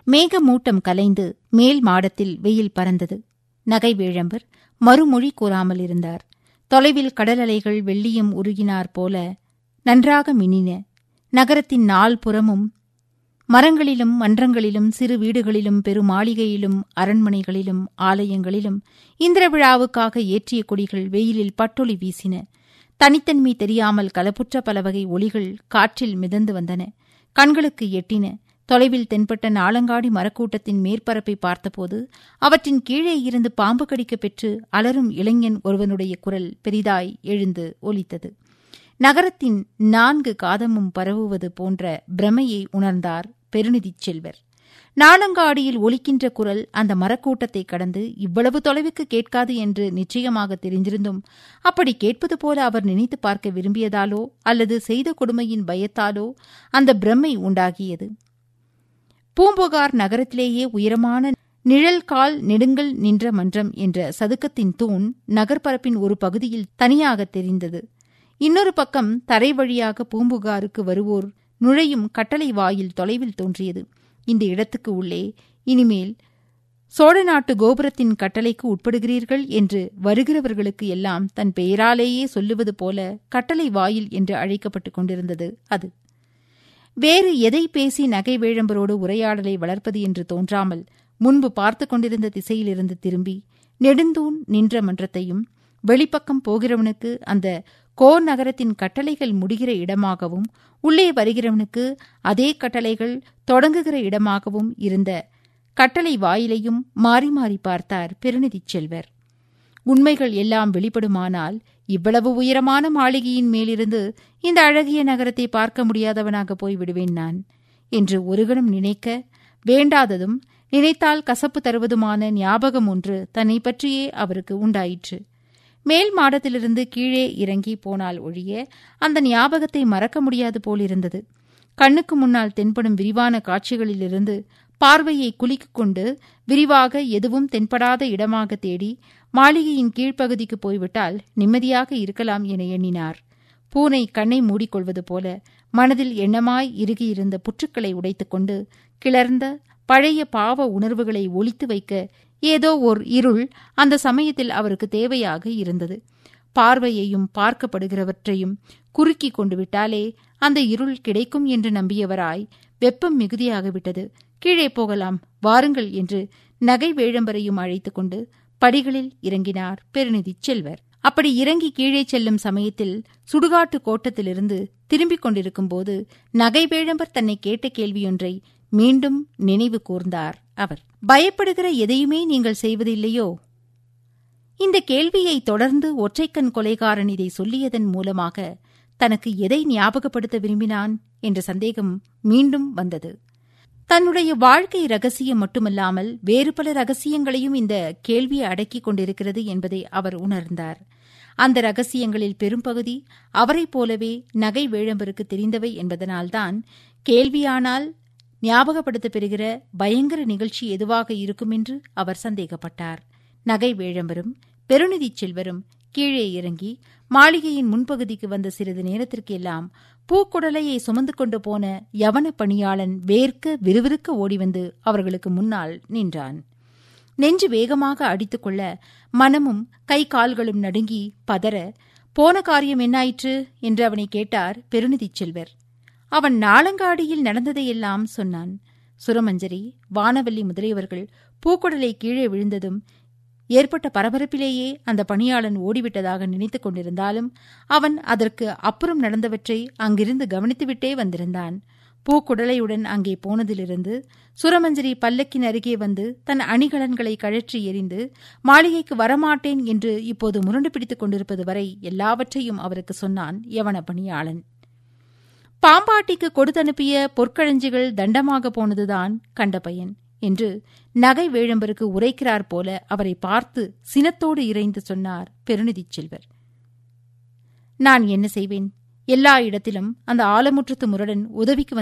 மேகமூட்டம் கலைந்து மேல் மாடத்தில் வெயில் பறந்தது. நகை வேழம்பர் மறுமொழி கூறாமல் இருந்தார். தொலைவில் கடலலைகள் வெள்ளியம் உருகினார் போல நன்றாக மின்னின. நகரத்தின் நால்புறமும் மரங்களிலும் மன்றங்களிலும் சிறு வீடுகளிலும் பெருமாளிகையிலும் அரண்மனைகளிலும் ஆலயங்களிலும் இந்திர விழாவுக்காக ஏற்றிய கொடிகள் வெயிலில் பட்டொளி வீசின. தனித்தன்மை தெரியாமல் கலப்புற்ற பலவகை ஒளிகள் காற்றில் மிதந்து வந்தன. கண்களுக்கு எட்டின. தொலைவில் தென்பட்ட நாளங்காடி மரக்கூட்டத்தின் மேற்பரப்பை பார்த்தபோது அவற்றின் கீழே இருந்து பாம்பு கடிக்கப் பெற்று அலரும் இளைஞன் ஒருவனுடைய குரல் பெரிதாய் எழுந்து ஒலித்தது. நகரத்தின் 4 காதமும் பரவுவது போன்ற பிரமையை உணர்ந்தார் பெருநிதிச் செல்வர். நாளங்காடியில் ஒலிக்கின்ற குரல் அந்த மரக்கூட்டத்தை கடந்து இவ்வளவு தொலைவுக்கு கேட்காது என்று நிச்சயமாக தெரிந்திருந்தும் அப்படி கேட்பது போல அவர் நினைத்து பார்க்க விரும்பியதாலோ அல்லது செய்த கொடுமையின் பயத்தாலோ அந்த பிரமை உண்டாகியது. பூம்புகார் நகரத்திலேயே உயரமான நிழல்கால் நெடுங்கல் நின்ற மன்றம் என்ற சதுக்கத்தின் தூண் நகர்பரப்பின் ஒரு பகுதியில் தனியாக தெரிந்தது. இன்னொரு பக்கம் தரை வழியாக பூம்புகாருக்கு வருவோர் நுழையும் கட்டளை வாயில் தொலைவில் தோன்றியது. இந்த இடத்துக்கு உள்ளே இனிமேல் சோழ நாட்டு கோபுரத்தின் கட்டளைக்கு உட்படுகிறீர்கள் என்று வருகிறவர்களுக்கு எல்லாம் தன் பெயராலேயே சொல்லுவது போல கட்டளை வாயில் என்று அழைக்கப்பட்டுக் கொண்டிருந்தது அது. வேறு எதை பேசி நகை வேழம்பரோடு உரையாடலை வளர்ப்பது என்று தோன்றாமல் முன்பு பார்த்து கொண்டிருந்த திசையிலிருந்து திரும்பி நெடுந்தூண் நின்ற மன்றத்தையும் வெளிப்பக்கம் போகிறவனுக்கு அந்த கோர் நகரத்தின் கட்டளைகள் முடிகிற இடமாகவும் உள்ளே வருகிறவனுக்கு அதே கட்டளைகள் தொடங்குகிற இடமாகவும் இருந்த கட்டளை வாயிலையும் மாறி மாறி பார்த்தார் பெருநிதிச் செல்வர். உண்மைகள் எல்லாம் வெளிப்படுமானால் இவ்வளவு உயரமான மாளிகையின் மேலிருந்து இந்த அழகிய நகரத்தை பார்க்க முடியாதவனாக போய்விடுவேன் நான் என்று ஒரு கணம் நினைக்க, வேண்டாததும் நினைத்தால் கசப்பு தருவதுமான ஞாபகம் ஒன்று தன்னை பற்றியே அவருக்கு உண்டாயிற்று. மேல் மாடத்திலிருந்து கீழே இறங்கி போனால் ஒழிய அந்த ஞாபகத்தை மறக்க முடியாது போலிருந்தது. கண்ணுக்கு முன்னால் தென்படும் விரிவான காட்சிகளிலிருந்து பார்வையை குலுக்கிக் கொண்டு விரிவாக எதுவும் தென்படாத இடமாக தேடி மாளிகையின் கீழ்ப்பகுதிக்கு போய்விட்டால் நிம்மதியாக இருக்கலாம் என எண்ணினார். பூனை கண்ணை மூடிக்கொள்வது போல மனதில் எண்ணமாய் இறுகியிருந்த புற்றுக்களை உடைத்துக்கொண்டு கிளர்ந்த பழைய பாவ உணர்வுகளை ஒளித்து வைக்க ஏதோ ஓர் இருள் அந்த சமயத்தில் அவருக்கு தேவையாக இருந்தது. பார்வையையும் பார்க்கப்படுகிறவற்றையும் குறுக்கி கொண்டு விட்டாலே அந்த இருள் கிடைக்கும் என்று நம்பியவராய் வெப்பம் மிகுதியாகிவிட்டது. கீழே போகலாம் வாருங்கள் என்று நகை வேழம்பரையும் அழைத்துக் கொண்டு படிகளில் இறங்கினார் பெருநிதிச் செல்வர். அப்படி இறங்கி கீழே செல்லும் சமயத்தில் சுடுகாட்டு கோட்டத்திலிருந்து திரும்பிக் கொண்டிருக்கும் போது நகை வேழம்பர் தன்னை கேட்ட கேள்வியொன்றை மீண்டும் நினைவு கூர்ந்தார் அவர். பயப்படுகிற எதையுமே நீங்கள் செய்வதில்லையோ? இந்த கேள்வியை தொடர்ந்து ஒற்றைக்கண் கொலைகாரன் இதை சொல்லியதன் மூலமாக தனக்கு எதை ஞாபகப்படுத்த விரும்பினான் என்ற சந்தேகம் மீண்டும் வந்தது. தன்னுடைய வாழ்க்கை ரகசியம் மட்டுமல்லாமல் வேறு பல ரகசியங்களையும் இந்த கேள்வியை அடக்கிக் கொண்டிருக்கிறது என்பதை அவர் உணர்ந்தார். அந்த ரகசியங்களில் பெரும்பகுதி அவரைப் போலவே நகை வேழம்பருக்கு தெரிந்தவை என்பதனால்தான் கேள்வியானால் ஞாபகப்படுத்த பெறுகிற பயங்கர நிகழ்ச்சி எதுவாக இருக்கும் என்று அவர் சந்தேகப்பட்டார். நகை வேழம்பரும் பெருநிதிச் செல்வரும் கீழே இறங்கி மாளிகையின் முன்பகுதிக்கு வந்த சிறிது நேரத்திற்கு எல்லாம் பூக்குடலையை சுமந்து கொண்டு போன யவன பணியாளன் வேர்க்க விறுவிறுக்க ஓடிவந்து அவர்களுக்கு முன்னால் நின்றான். நெஞ்சு வேகமாக அடித்துக்கொள்ள மனமும் கை கால்களும் நடுங்கி பதற, போன காரியம் என்னாயிற்று என்று அவனை கேட்டார் பெருநிதிச் செல்வர். அவன் நாளங்காடியில் நடந்ததையெல்லாம் சொன்னான். சுரமஞ்சரி, வானவல்லி முதலியவர்கள் பூக்குடலை கீழே விழுந்ததும் ஏற்பட்ட பரபரப்பிலேயே அந்த பணியாளன் ஓடிவிட்டதாக நினைத்துக் கொண்டிருந்தாலும் அவன் அதற்கு அப்புறம் நடந்தவற்றை அங்கிருந்து கவனித்துவிட்டே வந்திருந்தான். பூக்குடலையுடன் அங்கே போனதிலிருந்து சுரமஞ்சரி பல்லக்கின் அருகே வந்து தன் அணிகலன்களை கழற்றி எறிந்து மாளிகைக்கு வரமாட்டேன் என்று இப்போது முரண்டு பிடித்துக் கொண்டிருப்பது வரை எல்லாவற்றையும் அவருக்கு சொன்னான் யவன பணியாளன். பாம்பாட்டிக்கு கொடுத்தனுப்பிய பொற்களஞ்சிகள் தண்டமாக போனதுதான் கண்ட பயன் என்று நகை வேழம்பருக்கு உரைக்கிறார் போல அவரை பார்த்து சினத்தோடு இறைந்து சொன்னார் பெருநிதிச் செல்வர். நான் என்ன செய்வேன்? எல்லா இடத்திலும் அந்த ஆலமுற்றத்து முரடன் உதவிக்கு